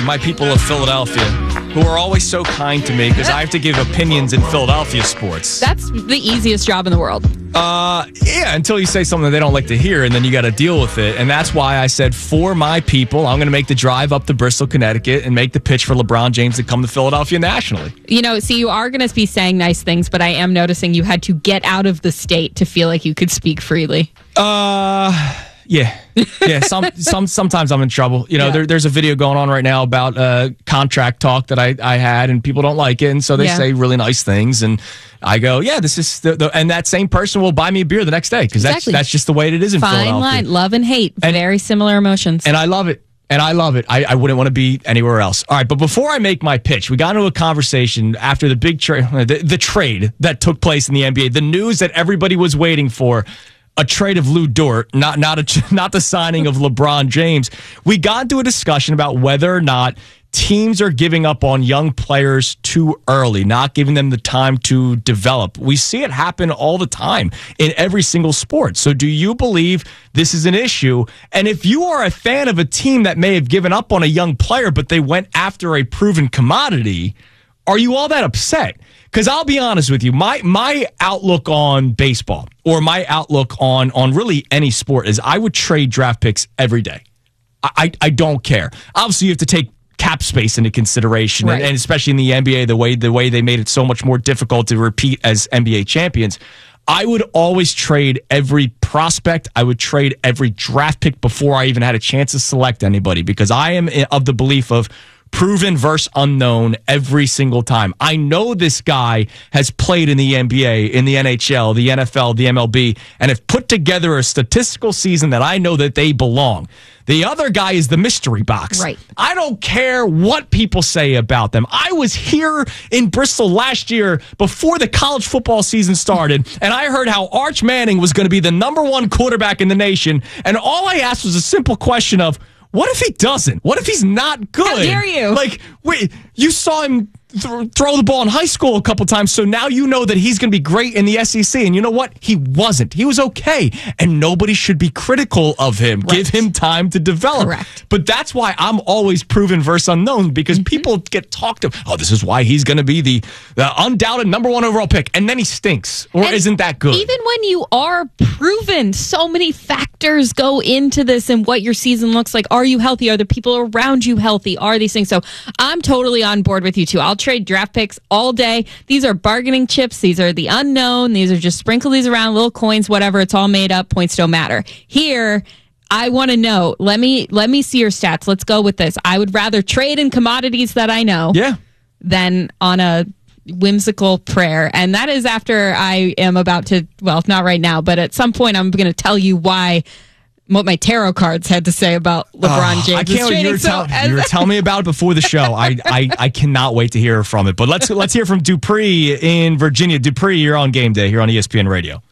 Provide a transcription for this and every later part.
My people of Philadelphia, who are always so kind to me because I have to give opinions in Philadelphia sports. That's the easiest job in the world. Yeah, until you say something that they don't like to hear, and then you got to deal with it. And that's why I said, for my people, I'm going to make the drive up to Bristol, Connecticut, and make the pitch for LeBron James to come to Philadelphia nationally. You know, see, you are going to be saying nice things, but I am noticing you had to get out of the state to feel like you could speak freely. Yeah. Sometimes I'm in trouble. You know, there's a video going on right now about contract talk that I had, and people don't like it, and so they say really nice things, and I go, yeah, this is and that same person will buy me a beer the next day because that's just the way it is in Philadelphia. Fine line, love and hate, very similar emotions, and I love it. I wouldn't want to be anywhere else. All right, but before I make my pitch, we got into a conversation after the big trade, the trade that took place in the NBA, the news that everybody was waiting for. A trade of Lou Dort, not the signing of LeBron James. We got into a discussion about whether or not teams are giving up on young players too early, not giving them the time to develop. We see it happen all the time in every single sport. So do you believe this is an issue? And if you are a fan of a team that may have given up on a young player, but they went after a proven commodity, are you all that upset? Because I'll be honest with you, my outlook on baseball or my outlook on really any sport is I would trade draft picks every day. I don't care. Obviously, you have to take cap space into consideration, right. and especially in the NBA, the way they made it so much more difficult to repeat as NBA champions. I would always trade every prospect. I would trade every draft pick before I even had a chance to select anybody because I am of the belief of proven versus unknown every single time. I know this guy has played in the NBA, in the NHL, the NFL, the MLB, and have put together a statistical season that I know that they belong. The other guy is the mystery box. Right. I don't care what people say about them. I was here in Bristol last year before the college football season started, and I heard how Arch Manning was going to be the #1 quarterback in the nation, and all I asked was a simple question of, what if he doesn't? What if he's not good? How dare you? Like, wait, you saw him throw the ball in high school a couple times, so now you know that he's going to be great in the SEC. And you know what? He wasn't. He was okay. And nobody should be critical of him. Right. Give him time to develop. Correct. But that's why I'm always proven versus unknown, because people get talked of, oh, this is why he's going to be the undoubted #1 overall pick. And then he stinks or isn't that good. Even when you are proven, so many factors go into this and what your season looks like. Are you healthy? Are the people around you healthy? Are these things? So I'm totally on board with you too. I'll trade draft picks all day. These are bargaining chips. These are the unknown. These are just sprinkle these around, little coins, whatever. It's all made up. Points don't matter. Here, I want to know. Let me see your stats. Let's go with this. I would rather trade in commodities that I know than on a whimsical prayer. And that is after I am about to, well, not right now, but at some point I'm going to tell you what my tarot cards had to say about LeBron James. I can't wait. You were telling me about it before the show. I cannot wait to hear from it. But let's hear from Dupree in Virginia. Dupree, you're on Game Day here on ESPN Radio.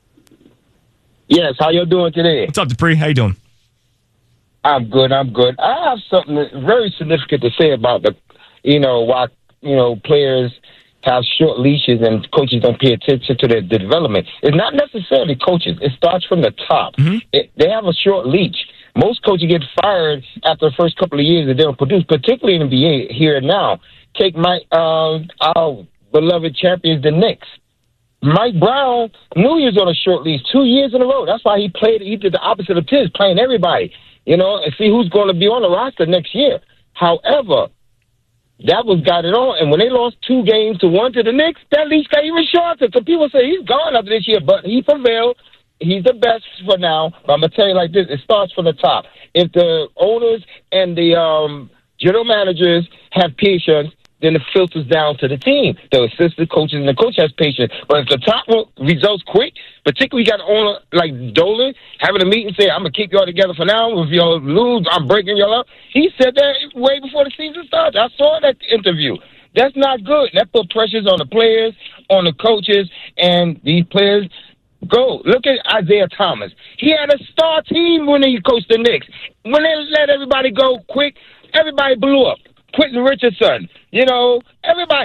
Yes, how you doing today? What's up, Dupree? How you doing? I'm good. I have something very significant to say about why players have short leashes and coaches don't pay attention to their development. It's not necessarily coaches. It starts from the top. Mm-hmm. They have a short leash. Most coaches get fired after the first couple of years that they don't produce, particularly in the NBA here and now. Take our beloved champions, the Knicks. Mike Brown knew he was on a short leash 2 years in a row. That's why he did the opposite of Tiz, playing everybody, and see who's going to be on the roster next year. However, that was got it on, and when they lost 2-1 to the Knicks, that leash got even shorter. So people say he's gone after this year, but he prevailed. He's the best for now. But I'm going to tell you like this, it starts from the top. If the owners and the general managers have patience, then it filters down to the team. The assistant coaches and the coach has patience. But if the top results quick, particularly you got an owner like Dolan having a meeting saying, I'm going to keep y'all together for now. If y'all lose, I'm breaking y'all up. He said that way before the season started. I saw that interview. That's not good. That put pressures on the players, on the coaches, and these players go. Look at Isaiah Thomas. He had a star team when he coached the Knicks. When they let everybody go quick, everybody blew up. Quentin Richardson, everybody.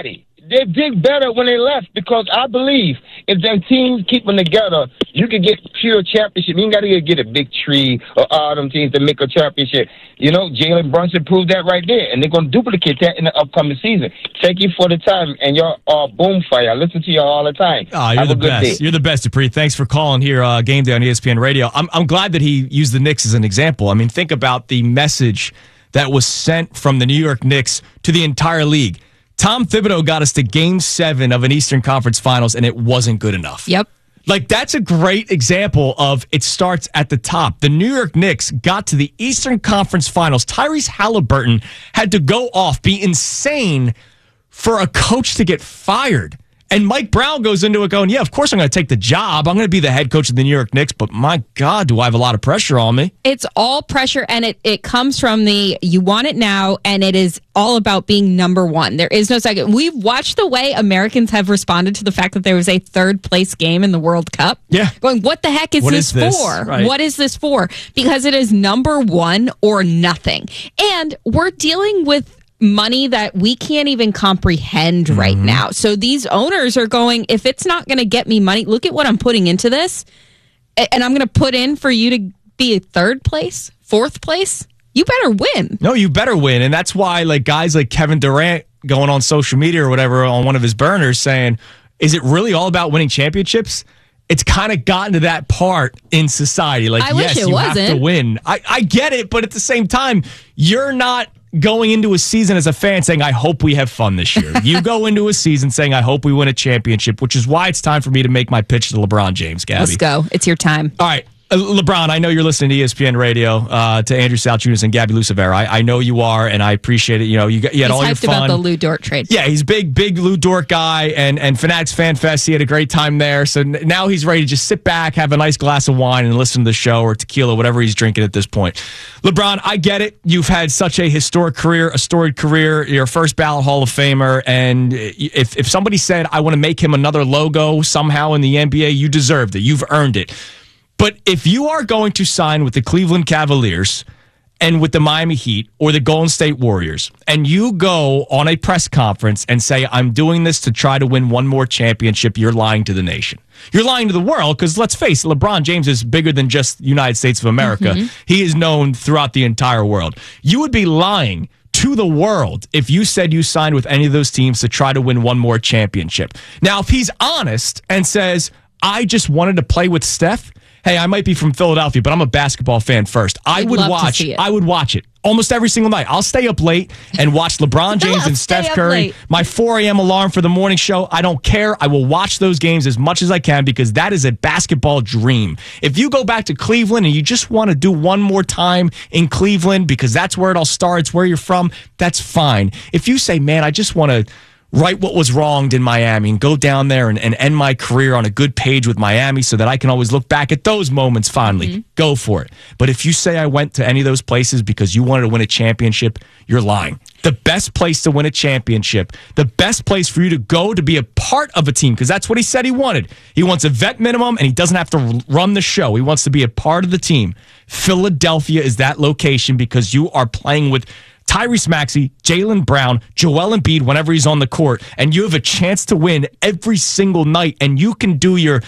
they did better when they left because I believe if their teams keep them together, you can get pure championship. You ain't got to get a big tree or all them teams to make a championship. You know, Jalen Brunson proved that right there, and they're going to duplicate that in the upcoming season. Thank you for the time, and y'all are boom fire. I listen to y'all all the time. Oh, you're Have the a good best. day. You're the best, Dupree. Thanks for calling here, Game Day on ESPN Radio. I'm glad that he used the Knicks as an example. I mean, think about the message that was sent from the New York Knicks to the entire league. Tom Thibodeau got us to Game 7 of an Eastern Conference Finals, and it wasn't good enough. Yep. Like, that's a great example of it starts at the top. The New York Knicks got to the Eastern Conference Finals. Tyrese Halliburton had to go off, be insane for a coach to get fired. And Mike Brown goes into it going, yeah, of course I'm going to take the job. I'm going to be the head coach of the New York Knicks, but my God, do I have a lot of pressure on me? It's all pressure, and it comes from the you want it now, and it is all about being number one. There is no second. We've watched the way Americans have responded to the fact that there was a third-place game in the World Cup. Yeah. Going, what the heck is this for? Right. What is this for? Because it is number one or nothing. And we're dealing with money that we can't even comprehend right now. So these owners are going, if it's not going to get me money, look at what I'm putting into this, and I'm going to put in for you to be third place, fourth place. You better win. No, you better win. And that's why like guys like Kevin Durant going on social media or whatever on one of his burners saying, is it really all about winning championships? It's kind of gotten to that part in society. Like, I wish it wasn't. have to win. I get it, but at the same time, you're not going into a season as a fan saying, I hope we have fun this year. You go into a season saying, I hope we win a championship, which is why it's time for me to make my pitch to LeBron James, Gabby. Let's go. It's your time. All right. LeBron, I know you're listening to ESPN Radio, to Andrew Salchunas and Gabby Lucevera. I know you are, and I appreciate it. You know, you had all your fun. He's hyped about the Lou Dort trade. Yeah, he's big Lou Dort guy, and Fanatics Fan Fest. He had a great time there. So now he's ready to just sit back, have a nice glass of wine, and listen to the show or tequila, whatever he's drinking at this point. LeBron, I get it. You've had such a historic career, a storied career. You're a first ballot Hall of Famer, and if somebody said, I want to make him another logo somehow in the NBA, you deserved it. You've earned it. But if you are going to sign with the Cleveland Cavaliers and with the Miami Heat or the Golden State Warriors, and you go on a press conference and say, I'm doing this to try to win one more championship, you're lying to the nation. You're lying to the world because, let's face it, LeBron James is bigger than just the United States of America. He is known throughout the entire world. You would be lying to the world if you said you signed with any of those teams to try to win one more championship. Now, if he's honest and says, I just wanted to play with Steph, hey, I might be from Philadelphia, but I'm a basketball fan first. I would watch it almost every single night. I'll stay up late and watch LeBron James and Steph Curry. My 4 a.m. alarm for the morning show. I don't care. I will watch those games as much as I can because that is a basketball dream. If you go back to Cleveland and you just want to do one more time in Cleveland because that's where it all starts, where you're from, that's fine. If you say, man, I just want to right what was wronged in Miami and go down there and end my career on a good page with Miami so that I can always look back at those moments fondly. Go for it. But if you say I went to any of those places because you wanted to win a championship, you're lying. The best place to win a championship, the best place for you to go to be a part of a team, because that's what he said he wanted. He wants a vet minimum and he doesn't have to run the show. He wants to be a part of the team. Philadelphia is that location because you are playing with Tyrese Maxey, Jaylen Brown, Joel Embiid whenever he's on the court, and you have a chance to win every single night, and you can do your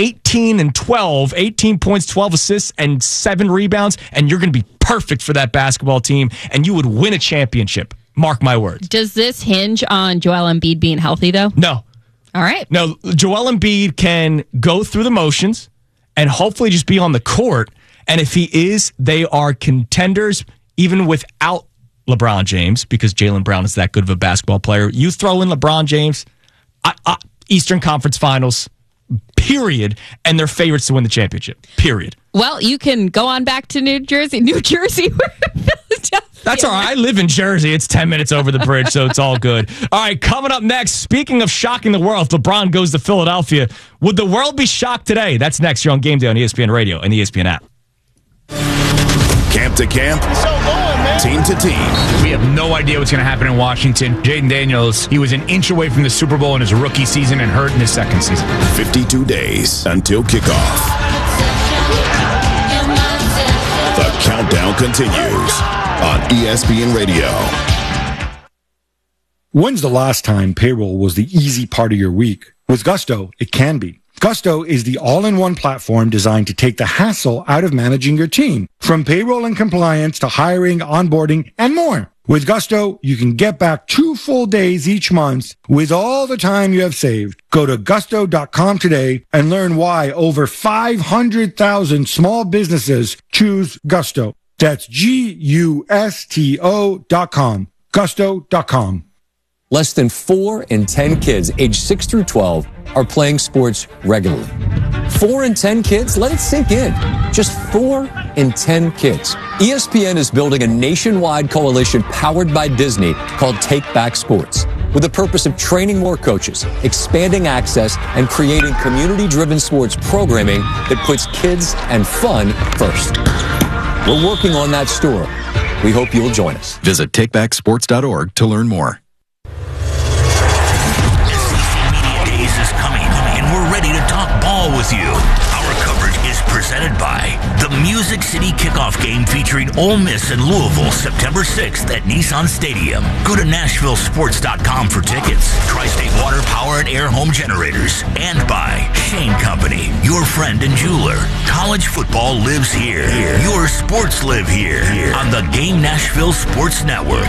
18 points, 12 assists, and 7 rebounds, and you're going to be perfect for that basketball team, and you would win a championship. Mark my words. Does this hinge on Joel Embiid being healthy, though? No. All right. No, Joel Embiid can go through the motions and hopefully just be on the court, and if he is, they are contenders even without LeBron James, because Jaylen Brown is that good of a basketball player. You throw in LeBron James, Eastern Conference Finals, period, and they're favorites to win the championship, period. Well, you can go on back to New Jersey. That's all right. I live in Jersey. It's 10 minutes over the bridge, so it's all good. All right, coming up next, speaking of shocking the world, if LeBron goes to Philadelphia, would the world be shocked today? That's next here on Game Day on ESPN Radio and the ESPN app. Camp to camp, team to team. We have no idea what's going to happen in Washington. Jaden Daniels, he was an inch away from the Super Bowl in his rookie season and hurt in his second season. 52 days until kickoff. The countdown continues on ESPN Radio. When's the last time payroll was the easy part of your week? With Gusto, it can be. Gusto is the all-in-one platform designed to take the hassle out of managing your team, from payroll and compliance to hiring, onboarding, and more. With Gusto, you can get back 2 full days each month with all the time you have saved. Go to gusto.com today and learn why over 500,000 small businesses choose Gusto. That's Gusto.com. Gusto.com. Less than 4 in 10 kids aged 6 through 12 are playing sports regularly. 4 in 10 kids? Let it sink in. Just 4 in 10 kids. ESPN is building a nationwide coalition powered by Disney called Take Back Sports, with the purpose of training more coaches, expanding access, and creating community-driven sports programming that puts kids and fun first. We're working on that story. We hope you'll join us. Visit takebacksports.org to learn more. Is coming, and we're ready to talk ball with you. Our coverage is presented by the Music City Kickoff Game featuring Ole Miss and Louisville September 6th at Nissan Stadium. Go to NashvilleSports.com for tickets. Tri-State Water Power and Air Home Generators. And by Shane Company, your friend and jeweler. College football lives here. Your sports live here. On the Game Nashville Sports Network.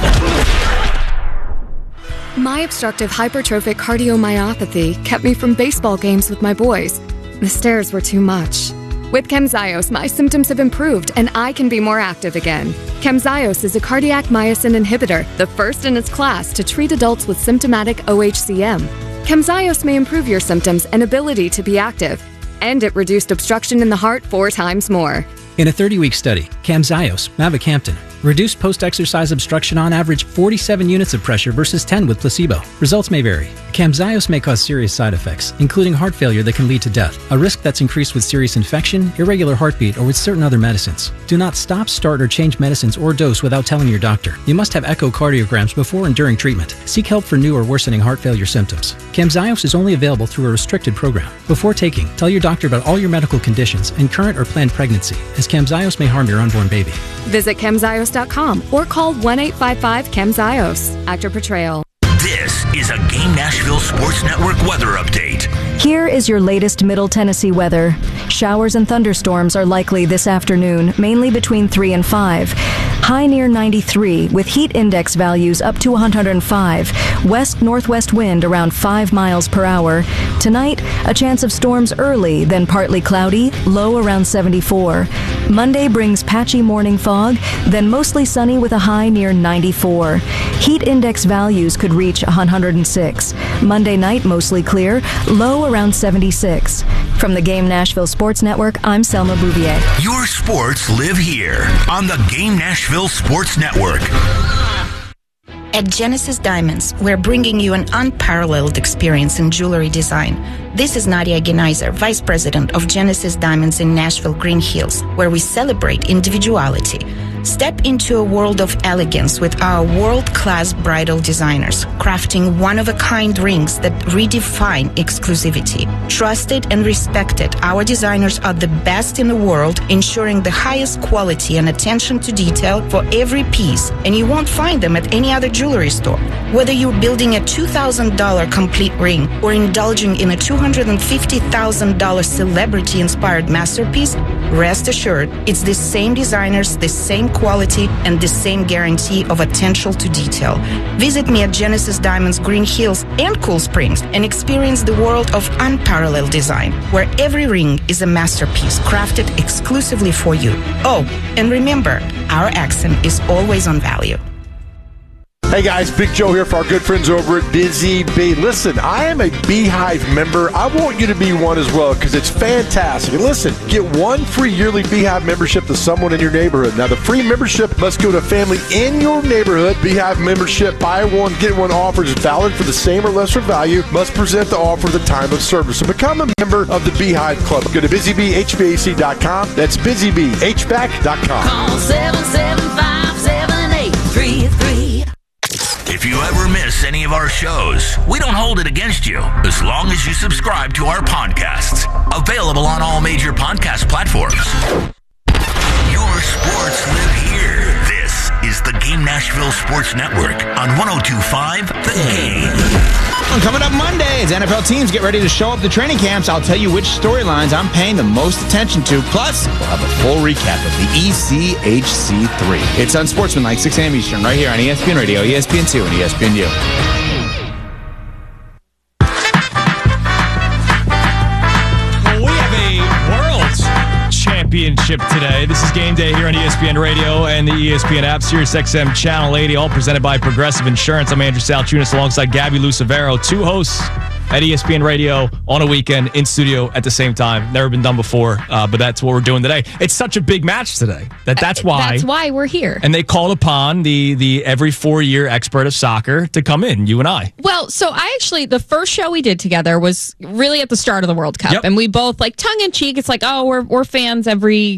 My obstructive hypertrophic cardiomyopathy kept me from baseball games with my boys. The stairs were too much. With Camzyos, my symptoms have improved and I can be more active again. Camzyos is a cardiac myosin inhibitor, the first in its class to treat adults with symptomatic OHCM. Camzyos may improve your symptoms and ability to be active, and it reduced obstruction in the heart 4 times more. In a 30-week study, Camzyos, mavacamten, reduced post-exercise obstruction on average 47 units of pressure versus 10 with placebo. Results may vary. Camzyos may cause serious side effects, including heart failure that can lead to death, a risk that's increased with serious infection, irregular heartbeat, or with certain other medicines. Do not stop, start, or change medicines or dose without telling your doctor. You must have echocardiograms before and during treatment. Seek help for new or worsening heart failure symptoms. Camzyos is only available through a restricted program. Before taking, tell your doctor about all your medical conditions and current or planned pregnancy, as Camzyos may harm your unborn baby. Visit Camzyos.com or call 1-855-CAMZYOS. Actor portrayal. This is a Game Nashville Sports Network weather update. Here is your latest Middle Tennessee weather. Showers and thunderstorms are likely this afternoon, mainly between 3 and 5. High near 93 with heat index values up to 105. West-northwest wind around 5 miles per hour. Tonight, a chance of storms early, then partly cloudy, low around 74. Monday brings patchy morning fog, then mostly sunny with a high near 94. Heat index values could reach 106. Monday night mostly clear, low around 76. From the Game Nashville Sports Network, I'm Selma Bouvier. Your sports live here on the Game Nashville Sports Network. At Genesis Diamonds, we're bringing you an unparalleled experience in jewelry design. This is Nadia Genaiser, Vice President of Genesis Diamonds in Nashville Green Hills, where we celebrate individuality. Step into a world of elegance with our world-class bridal designers, crafting one-of-a-kind rings that redefine exclusivity. Trusted and respected, our designers are the best in the world, ensuring the highest quality and attention to detail for every piece, and you won't find them at any other jewelry store. Whether you're building a $2,000 complete ring or indulging in a $250,000 celebrity-inspired masterpiece, rest assured, it's the same designers, the same quality, and the same guarantee of attention to detail. Visit me at Genesis Diamonds Green Hills and Cool Springs and experience the world of unparalleled design, where every ring is a masterpiece crafted exclusively for you. Oh, and remember, our accent is always on value. Hey guys, Big Joe here for our good friends over at Busy Bee. Listen, I am a Beehive member. I want you to be one as well because it's fantastic. And listen, get 1 free yearly Beehive membership to someone in your neighborhood. Now, the free membership must go to a family in your neighborhood. Beehive membership, buy one, get one offer is valid for the same or lesser value. Must present the offer at the time of service. So become a member of the Beehive Club. Go to BusyBeeHVAC.com. That's BusyBeeHVAC.com. Call 775-7833. If you ever miss any of our shows, we don't hold it against you as long as you subscribe to our podcasts. Available on all major podcast platforms. Your sports live here. This is is the Game Nashville Sports Network on 102.5 The Game. Coming up Monday, as NFL teams get ready to show up to training camps, I'll tell you which storylines I'm paying the most attention to. Plus, we'll have a full recap of the ECHC3. It's Unsportsmanlike, 6 a.m. Eastern, right here on ESPN Radio, ESPN2, and ESPNU. Championship today. This is Game Day here on ESPN Radio and the ESPN app, Sirius XM Channel 80, all presented by Progressive Insurance. I'm Andrew Salchunas alongside Gabby Lucevero, two hosts at ESPN Radio on a weekend in studio at the same time. Never been done before, but that's what we're doing today. It's such a big match today that's why we're here. And they called upon the every 4-year expert of soccer to come in, you and I. Well, so the first show we did together was really at the start of the World Cup. Yep. And we both, like, tongue in cheek, it's like, oh, we're fans every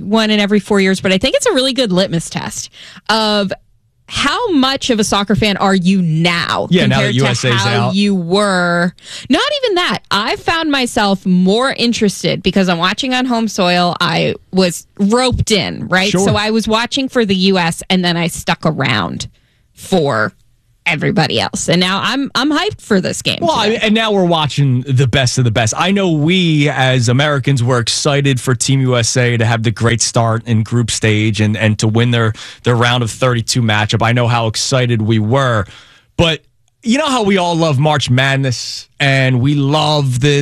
4 years. But I think it's a really good litmus test of how much of a soccer fan are you now compared now that USA's to how out. You were? Not even that. I found myself more interested because I'm watching on home soil. I was roped in, right? Sure. So I was watching for the U.S. and then I stuck around for everybody else. And now I'm hyped for this game. Well, and now we're watching the best of the best. I know we as Americans were excited for Team USA to have the great start in group stage and to win their round of 32 matchup. I know how excited we were. But you know how we all love March Madness and we love the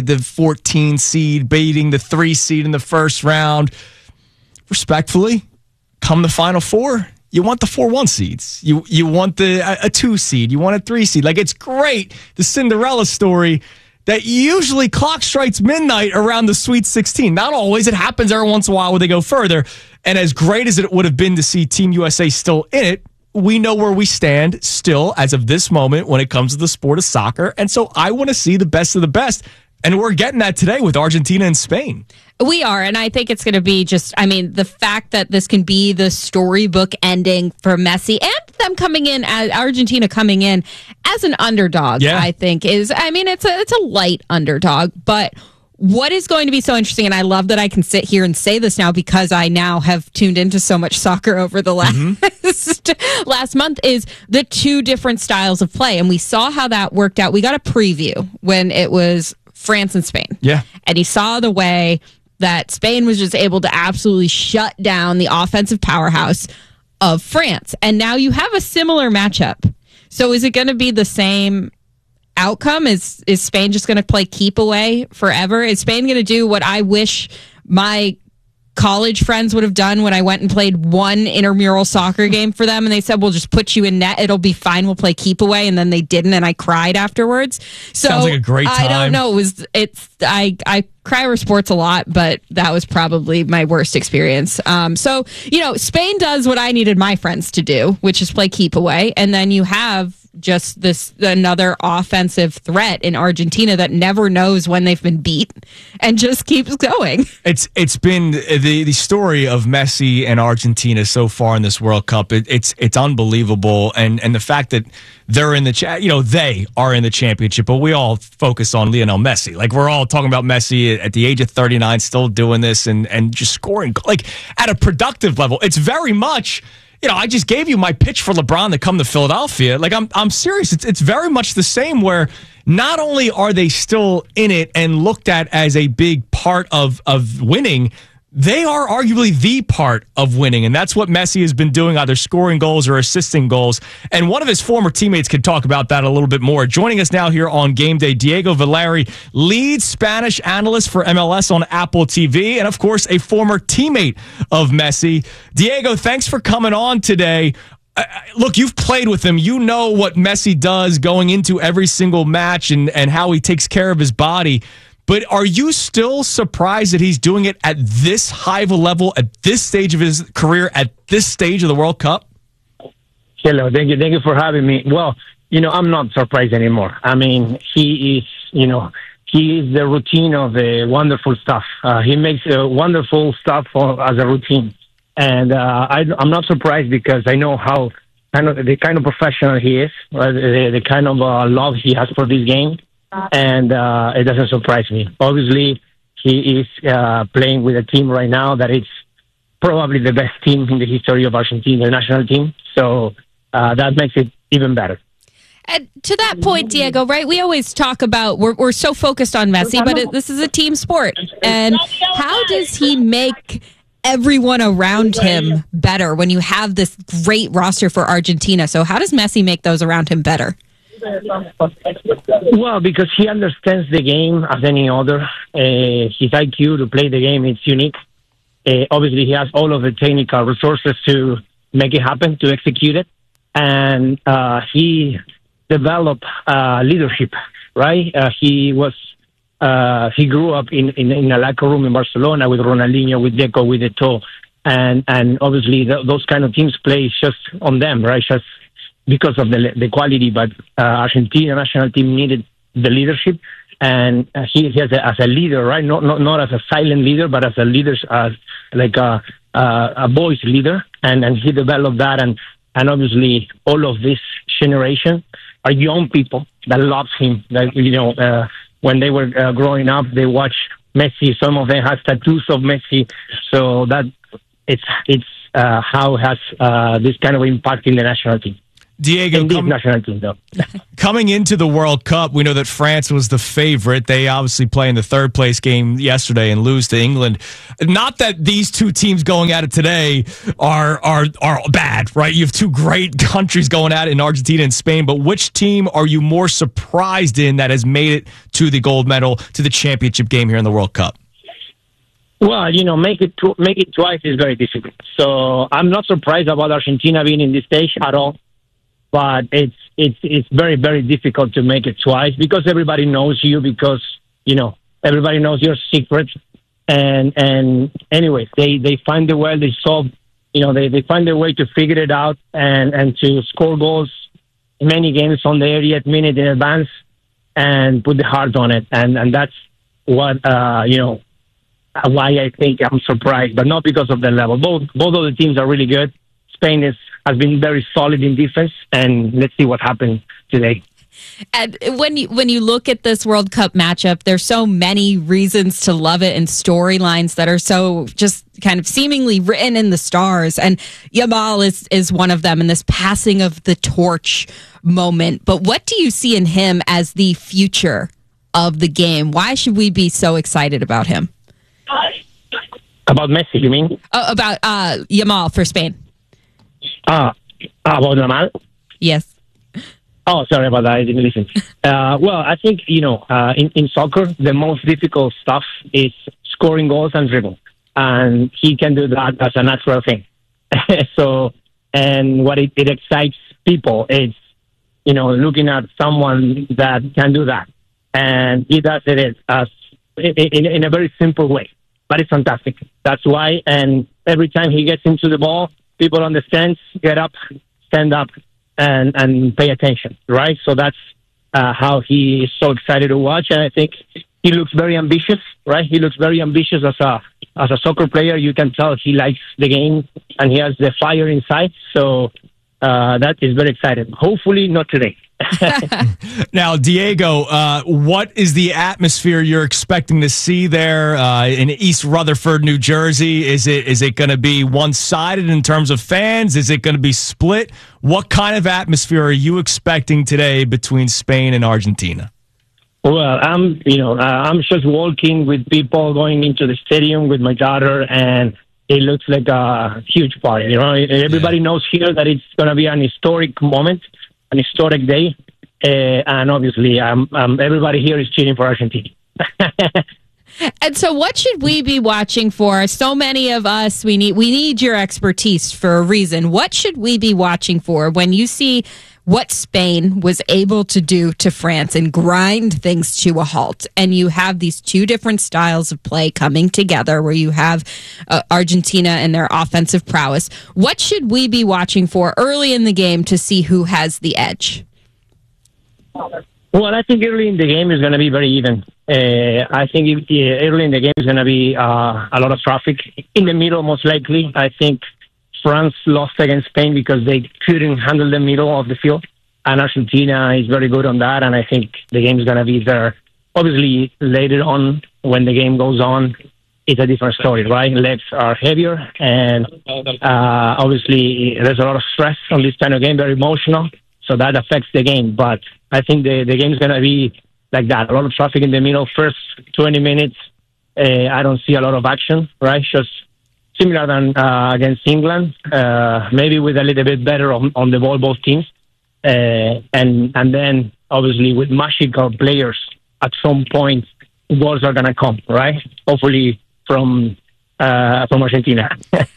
14 seed beating the 3 seed in the first round. Respectfully, come the Final Four, you want the 4-1 seeds. You want a 2 seed. You want a 3 seed. Like, it's great, the Cinderella story, that usually clock strikes midnight around the Sweet 16. Not always. It happens every once in a while where they go further. And as great as it would have been to see Team USA still in it, we know where we stand still as of this moment when it comes to the sport of soccer. And so I want to see the best of the best. And we're getting that today with Argentina and Spain. We are, and I think it's going to be the fact that this can be the storybook ending for Messi and them coming in, as Argentina coming in as an underdog, I think it's a light underdog, but what is going to be so interesting, and I love that I can sit here and say this now because I now have tuned into so much soccer over the last month, is the two different styles of play, and we saw how that worked out. We got a preview when it was France and Spain. Yeah. And he saw the way that Spain was just able to absolutely shut down the offensive powerhouse of France. And now you have a similar matchup. So is it going to be the same outcome? Is Spain just going to play keep away forever? Is Spain going to do what I wish my college friends would have done when I went and played one intramural soccer game for them, and they said, we'll just put you in net, it'll be fine, we'll play keep away, and then they didn't, and I cried afterwards. So sounds like a great time. I don't know. I cry over sports a lot, but that was probably my worst experience. So Spain does what I needed my friends to do, which is play keep away, and then you have just another offensive threat in Argentina that never knows when they've been beat and just keeps going. It's been the story of Messi and Argentina so far in this World Cup. It's unbelievable, and the fact that they're in they are in the championship, but we all focus on Lionel Messi. Like, we're all talking about Messi at the age of 39, still doing this and just scoring like at a productive level. It's very much. I just gave you my pitch for LeBron to come to Philadelphia. Like, I'm serious. It's very much the same, where not only are they still in it and looked at as a big part of winning, they are arguably the part of winning. And that's what Messi has been doing, either scoring goals or assisting goals. And one of his former teammates could talk about that a little bit more. Joining us now here on Game Day, Diego Valeri, lead Spanish analyst for MLS on Apple TV, and of course, a former teammate of Messi. Diego, thanks for coming on today. Look, you've played with him. You know what Messi does going into every single match and how he takes care of his body. But are you still surprised that he's doing it at this high of a level, at this stage of his career, at this stage of the World Cup? Hello, thank you for having me. Well, I'm not surprised anymore. I mean, he is the routine of the wonderful stuff. He makes wonderful stuff as a routine. And I'm not surprised because I know how the kind of professional he is, the kind of love he has for this game. And it doesn't surprise me. Obviously, he is playing with a team right now that is probably the best team in the history of Argentina, the national team. So that makes it even better. And to that point, Diego, right? We always talk about we're so focused on Messi, but this is a team sport. And how does he make everyone around him better when you have this great roster for Argentina? So how does Messi make those around him better? Well, because he understands the game as any other. His IQ to play the game is unique. Obviously, he has all of the technical resources to make it happen, to execute it. And he developed leadership, right? He grew up in a locker room in Barcelona with Ronaldinho, with Deco, with Eto'o. And obviously, those kind of teams play just on them, right? Just because of the quality, but Argentina national team needed the leadership, and he has as a leader, right? Not as a silent leader, but as a leader, as like a voice leader, and he developed that, and obviously all of this generation are young people that loves him. That when they were growing up, they watch Messi. Some of them have tattoos of Messi, so that it's how has this kind of impact in the national team. Diego, national team, though. Coming into the World Cup, we know that France was the favorite. They obviously play in the third place game yesterday and lose to England. Not that these two teams going at it today are bad, right? You have two great countries going at it in Argentina and Spain, but which team are you more surprised in that has made it to the gold medal, to the championship game here in the World Cup? Well, make it twice is very difficult. So I'm not surprised about Argentina being in this stage at all. But it's very, very difficult to make it twice because everybody knows you, because everybody knows your secret, and anyway, they find a way, they solve, they find a way to figure it out and to score goals in many games on the 80th minute in advance and put the heart on it, and that's what why I think I'm surprised, but not because of the level. Both of the teams are really good. Spain has been very solid in defense, and let's see what happens today. And when you look at this World Cup matchup, there's so many reasons to love it and storylines that are so just kind of seemingly written in the stars. And Yamal is one of them in this passing of the torch moment. But what do you see in him as the future of the game? Why should we be so excited about him? About Messi, you mean? About Yamal for Spain. About Yamal? Yes. Oh, sorry about that. I didn't listen. Well, I think, in soccer, the most difficult stuff is scoring goals and dribble. And he can do that as a natural thing. So, and what it excites people is, looking at someone that can do that. And he does it as in a very simple way. But it's fantastic. That's why. And every time he gets into the ball, people on the stands get up, stand up, and pay attention, right? So that's how he is so excited to watch. And I think he looks very ambitious, right? He looks very ambitious as a soccer player. You can tell he likes the game and he has the fire inside. So that is very exciting. Hopefully not today. Now, Diego, what is the atmosphere you're expecting to see there in East Rutherford, New Jersey? Is it going to be one-sided in terms of fans? Is it going to be split? What kind of atmosphere are you expecting today between Spain and Argentina? Well, I'm just walking with people going into the stadium with my daughter, and it looks like a huge party. Everybody knows here that it's going to be an historic moment, an historic day, and obviously, everybody here is cheering for Argentina. And so, what should we be watching for? So many of us, we need your expertise for a reason. What should we be watching for when you see what Spain was able to do to France and grind things to a halt? And you have these two different styles of play coming together where you have Argentina and their offensive prowess. What should we be watching for early in the game to see who has the edge? Well, I think early in the game is going to be very even. I think early in the game is going to be a lot of traffic. In the middle, most likely, I think France lost against Spain because they couldn't handle the middle of the field. And Argentina is very good on that. And I think the game is going to be there. Obviously, later on, when the game goes on, it's a different story, right? Legs are heavier, and obviously there's a lot of stress on this kind of game, very emotional, so that affects the game. But I think the game is going to be like that. A lot of traffic in the middle. First 20 minutes, I don't see a lot of action, right? Just similar than against England, maybe with a little bit better on the ball, both teams. And then, obviously, with magical players, at some point, goals are going to come, right? Hopefully from Argentina.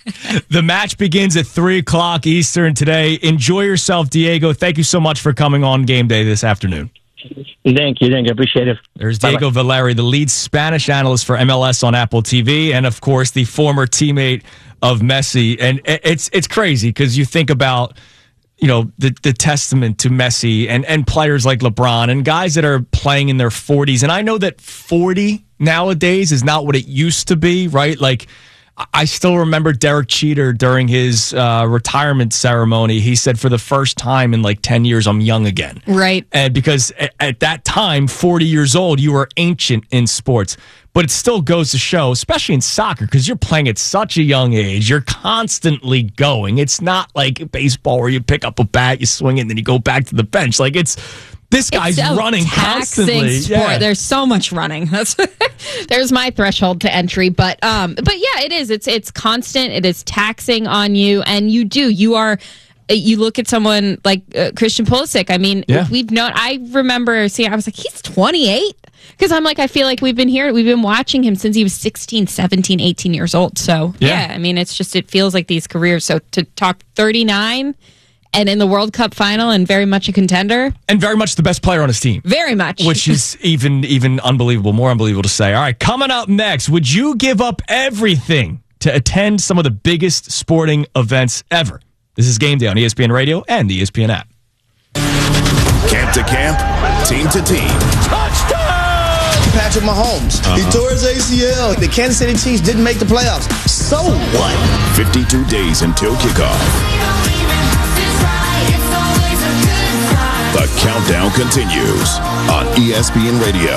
The match begins at 3:00 Eastern today. Enjoy yourself, Diego. Thank you so much for coming on Game Day this afternoon. Thank you. Appreciate it. There's Diego Valeri, the lead Spanish analyst for MLS on Apple TV, and of course the former teammate of Messi. And it's crazy because you think about, you know, the testament to Messi and players like LeBron and guys that are playing in their 40s. And I know that 40 nowadays is not what it used to be, right? Like, I still remember Derek Jeter during his retirement ceremony. He said, for the first time in like 10 years, I'm young again. Right. And because at that time, 40 years old, you were ancient in sports. But it still goes to show, especially in soccer, because you're playing at such a young age. You're constantly going. It's not like baseball where you pick up a bat, you swing it, and then you go back to the bench. Like, this guy's running constantly. Sport. Yeah. There's so much running. There's my threshold to entry, but yeah, it is. It's constant. It is taxing on you, and you are. You look at someone like Christian Pulisic. I mean, I remember seeing. I was like, he's 28. Because I'm like, I feel like we've been watching him since he was 16, 17, 18 years old. So yeah, I mean, it feels like these careers. So to talk 39. And in the World Cup final, and very much a contender. And very much the best player on his team. Very much. Which is even unbelievable, more unbelievable to say. All right, coming up next, would you give up everything to attend some of the biggest sporting events ever? This is Game Day on ESPN Radio and the ESPN app. Camp to camp, team to team. Touchdown! Patrick Mahomes. He tore his ACL. The Kansas City Chiefs didn't make the playoffs. So what? 52 days until kickoff. The countdown continues on ESPN Radio.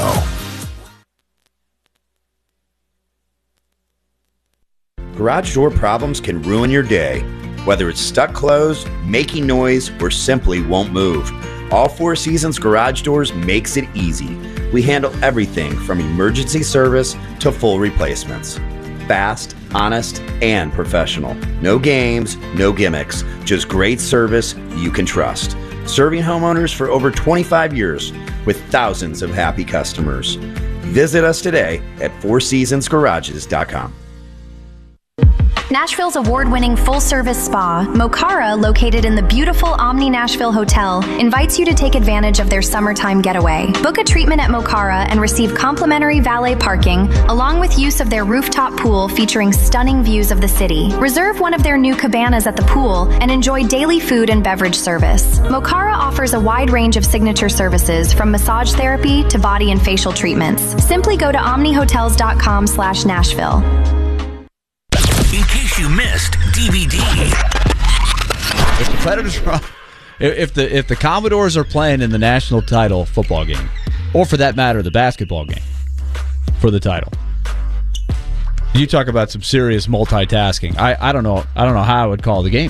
Garage door problems can ruin your day. Whether it's stuck closed, making noise, or simply won't move, All Four Seasons Garage Doors makes it easy. We handle everything from emergency service to full replacements. Fast, honest, and professional. No games, no gimmicks, just great service you can trust. Serving homeowners for over 25 years with thousands of happy customers. Visit us today at fourseasonsgarages.com. Nashville's award-winning full-service spa, Mokara, located in the beautiful Omni Nashville Hotel, invites you to take advantage of their summertime getaway. Book a treatment at Mokara and receive complimentary valet parking, along with use of their rooftop pool featuring stunning views of the city. Reserve one of their new cabanas at the pool and enjoy daily food and beverage service. Mokara offers a wide range of signature services, from massage therapy to body and facial treatments. Simply go to omnihotels.com/Nashville. In case you missed DVD. If the Predators, if the Commodores are playing in the national title football game, or for that matter, the basketball game for the title, you talk about some serious multitasking. I don't know how I would call the game.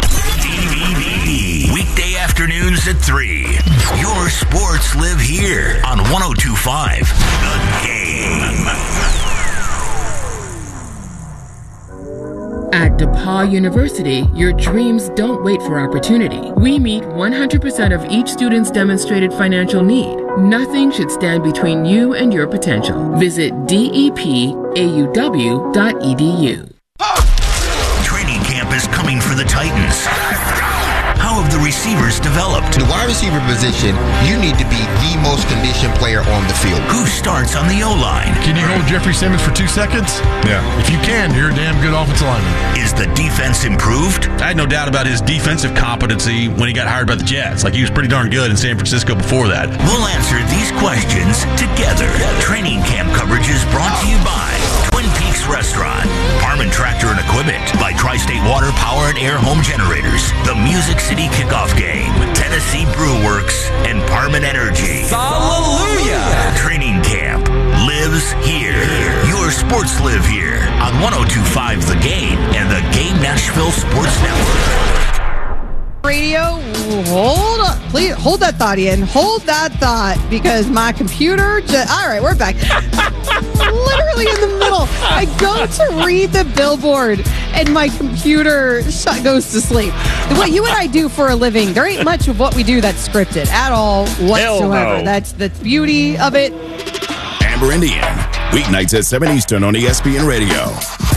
DVD weekday afternoons at 3. Your sports live here on 102.5 The Game. At DePaul University, your dreams don't wait for opportunity. We meet 100% of each student's demonstrated financial need. Nothing should stand between you and your potential. Visit depauw.edu. Training camp is coming for the Titans. How have the receivers developed? The wide receiver position, you need to be the most conditioned player on the field. Who starts on the O-line? Can you hold Jeffrey Simmons for 2 seconds? Yeah. If you can, you're a damn good offensive lineman. Is the defense improved? I had no doubt about his defensive competency when he got hired by the Jets. Like, he was pretty darn good in San Francisco before that. We'll answer these questions together. Training camp coverage is brought to you by Twin Peaks Restaurant, Harmon Tractor and Equipment, by Tri-State Water Power and Air Home Generators, the Music City Kickoff Game, Tennessee Brew Works, and Parman Energy. Hallelujah! Training camp lives here. Your sports live here. on 102.5 The Game and the Game Nashville Sports Network. Radio, hold on. Please hold that thought, Ian. Hold that thought, because my computer all right, we're back. Literally in the middle. I go to read the billboard and my computer goes to sleep. What you and I do for a living, there ain't much of what we do that's scripted at all whatsoever. No. That's the beauty of it. Amber and Ian, weeknights at 7 Eastern on ESPN Radio.